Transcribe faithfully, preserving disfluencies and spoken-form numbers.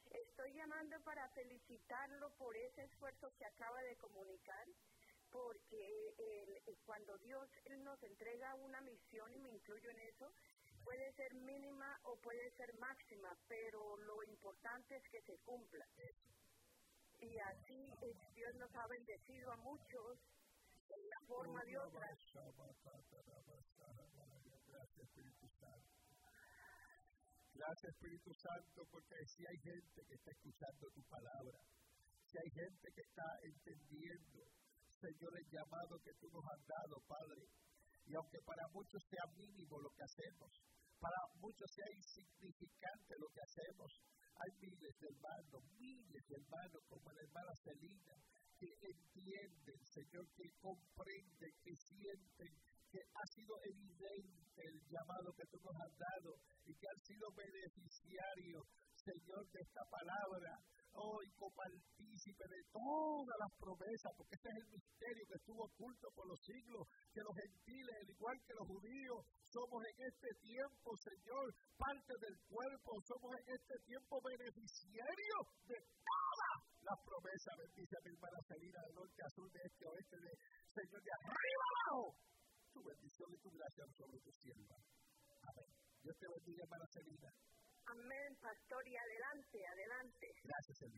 Estoy llamando para felicitarlo por ese esfuerzo que acaba de comunicar, porque eh, cuando Dios él nos entrega una misión, y me incluyo en eso, puede ser mínima o puede ser máxima, pero lo importante es que se cumpla. Y así eh, Dios nos ha bendecido a muchos de una forma de otra. Gracias, Espíritu Santo. Gracias, Espíritu Santo, porque si hay gente que está escuchando tu palabra, si hay gente que está entendiendo, Señor, el llamado que tú nos has dado, Padre, y aunque para muchos sea mínimo lo que hacemos, para muchos sea insignificante lo que hacemos, hay miles de hermanos, miles de hermanos como la hermana Celina, que entienden, Señor, que comprenden, que sienten que ha sido evidente el llamado que tú nos has dado y que han sido beneficiarios, Señor, de esta palabra, hoy copartícipe de todas las promesas, porque este es el misterio que estuvo oculto por los siglos, que los gentiles, al igual que los judíos, somos en este tiempo, Señor, parte del cuerpo, somos en este tiempo beneficiarios de todas las promesas. Bendice a mi hermana Celina, de norte a sur, de este a oeste, de Señor, de arriba abajo. Tu bendición y tu gracia sobre tu sierva. Amén. Dios te bendiga, hermana Celina. Amén, pastor, y adelante, adelante. Gracias, Señor.